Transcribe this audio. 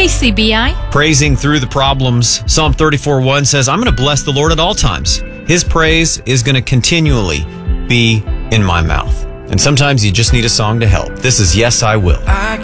KCBI. Praising through the problems. Psalm 34:1 says, I'm going to bless the Lord at all times. His praise is going to continually be in my mouth. And sometimes you just need a song to help. This is Yes, I Will. I